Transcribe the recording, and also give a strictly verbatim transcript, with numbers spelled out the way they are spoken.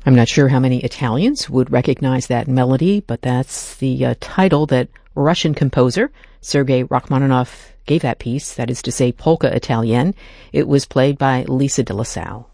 I'm not sure how many Italians would recognize that melody, but that's the uh, title that Russian composer Sergei Rachmaninoff gave that piece, that is to say, Polka Italienne. It was played by Lisa de la Salle.